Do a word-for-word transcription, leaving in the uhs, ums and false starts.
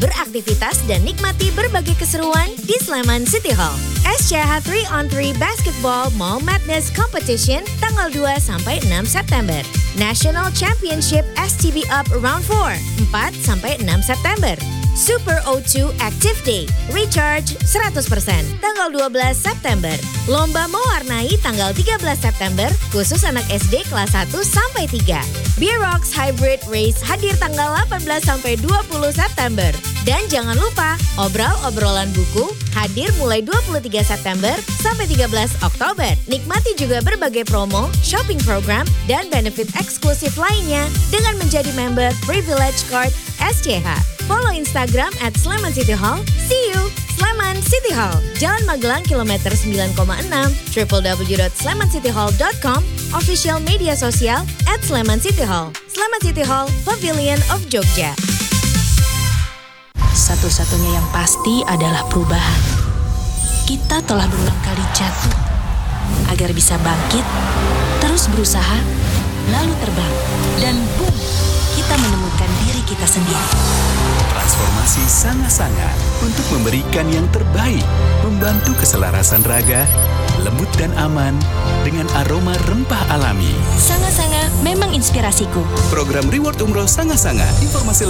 beraktivitas dan nikmati berbagai keseruan di Sleman City Hall. S C H three on three Basketball Mall Madness Competition tanggal dua sampai enam September. National Championship S T B Up Round four empat sampai enam September. Super O two Active Day, Recharge seratus persen, tanggal dua belas September. Lomba mewarnai tanggal tiga belas September, khusus anak S D kelas satu sampai tiga. Beer Rocks Hybrid Race hadir tanggal delapan belas sampai dua puluh September. Dan jangan lupa, obrol-obrolan buku hadir mulai dua puluh tiga September sampai tiga belas Oktober. Nikmati juga berbagai promo, shopping program, dan benefit eksklusif lainnya dengan menjadi member Privilege Card S C H. Follow Instagram at Sleman City Hall. See you, Sleman City Hall. Jalan Magelang kilometer sembilan koma enam, w w w dot sleman city hall dot com, official media sosial at Sleman City Hall. Sleman City Hall, Pavilion of Jogja. Satu-satunya yang pasti adalah perubahan. Kita telah berulang kali jatuh agar bisa bangkit, terus berusaha, lalu terbang, dan boom, kita menemukan diri kita sendiri. Transformasi Sanga-Sanga untuk memberikan yang terbaik, membantu keselarasan raga, lembut dan aman dengan aroma rempah alami. Sanga-Sanga memang inspirasiku. Program Reward Umroh Sanga-Sanga, informasi